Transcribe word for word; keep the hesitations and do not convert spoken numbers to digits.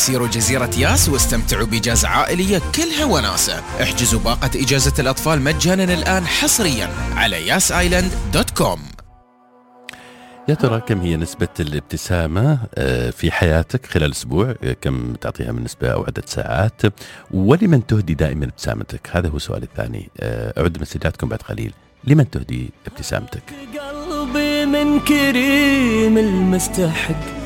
سيروا جزيرة ياس واستمتعوا بإجازة عائلية كلها وناسة. احجزوا باقة إجازة الأطفال مجانا الآن حصريا على ياس آيلاند دوت كوم. يا ترى كم هي نسبة الابتسامة في حياتك خلال أسبوع؟ كم تعطيها من نسبة أو عدد ساعات؟ ولمن تهدي دائما ابتسامتك؟ هذا هو السؤال الثاني. أعد مسجاتكم بعد قليل. لمن تهدي ابتسامتك؟ قلبي من كريم المستحق